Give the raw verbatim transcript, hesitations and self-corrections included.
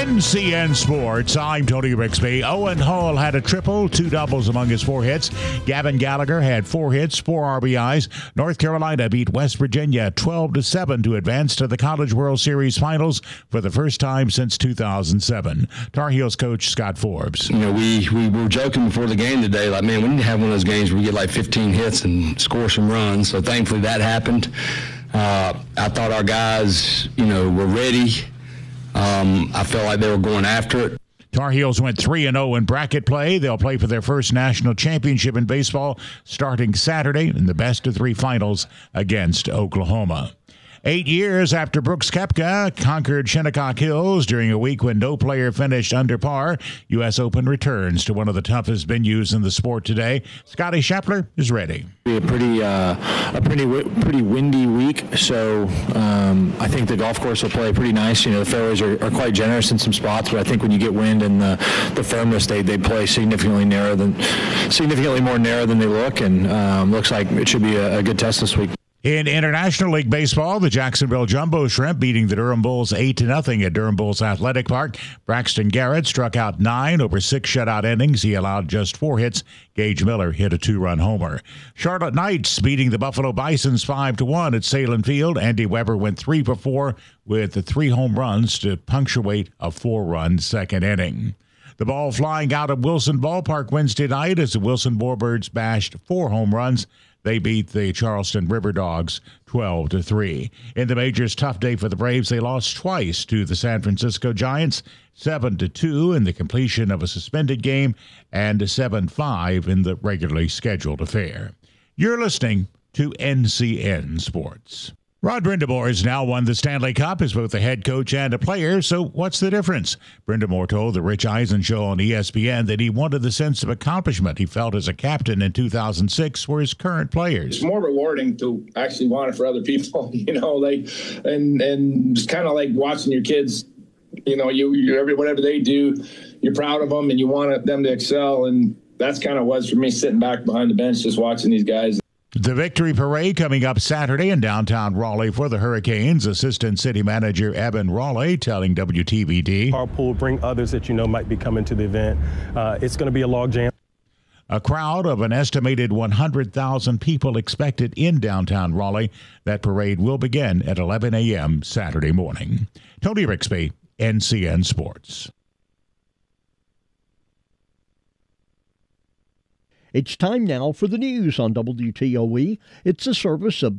N C N Sports, I'm Tony Rixby. Owen Hall had a triple, two doubles among his four hits. Gavin Gallagher had four hits, four R B Is. North Carolina beat West Virginia twelve to seven to advance to the College World Series Finals for the first time since two thousand seven. Tar Heels coach Scott Forbes. You know, we, we were joking before the game today, like, man, we need to have one of those games where we get like fifteen hits and score some runs. So thankfully that happened. Uh, I thought our guys, you know, were ready. Um, I felt like they were going after it. Tar Heels went three and oh in bracket play. They'll play for their first national championship in baseball starting Saturday in the best of three finals against Oklahoma. Eight years after Brooks Koepka conquered Shinnecock Hills during a week when no player finished under par, U S Open returns to one of the toughest venues in the sport today. Scotty Scheffler is ready. A pretty, uh, a pretty, pretty windy week, so um, I think the golf course will play pretty nice. You know, the fairways are, are quite generous in some spots, but I think when you get wind and the, the firmness, they they play significantly narrow than, significantly more narrow than they look, and um, looks like it should be a, a good test this week. In International League Baseball, the Jacksonville Jumbo Shrimp beating the Durham Bulls eight to nothing at Durham Bulls Athletic Park. Braxton Garrett struck out nine over six shutout innings. He allowed just four hits. Gage Miller hit a two-run homer. Charlotte Knights beating the Buffalo Bisons five to one at Salem Field. Andy Weber went three for four with the three home runs to punctuate a four-run second inning. The ball flying out of Wilson Ballpark Wednesday night as the Wilson Warbirds bashed four home runs. They beat the Charleston River Dogs twelve to three. In the majors, tough day for the Braves. They lost twice to the San Francisco Giants, seven to two in the completion of a suspended game and seven five in the regularly scheduled affair. You're listening to N C N Sports. Rod Brindamore has now won the Stanley Cup as both a head coach and a player, so what's the difference? Brindamore told the Rich Eisen Show on E S P N that he wanted the sense of accomplishment he felt as a captain in two thousand six for his current players. It's more rewarding to actually want it for other people, you know, like, and and it's kind of like watching your kids, you know, you, you every whatever they do, you're proud of them and you want them to excel, and that's kind of was for me sitting back behind the bench just watching these guys. The victory parade coming up Saturday in downtown Raleigh for the Hurricanes. Assistant City Manager Evan Raleigh telling W T V D. Carpool, bring others that you know might be coming to the event. Uh, it's going to be a log jam. A crowd of an estimated one hundred thousand people expected in downtown Raleigh. That parade will begin at eleven a.m. Saturday morning. Tony Rixby, N C N Sports. It's time now for the news on W T O E. It's a service of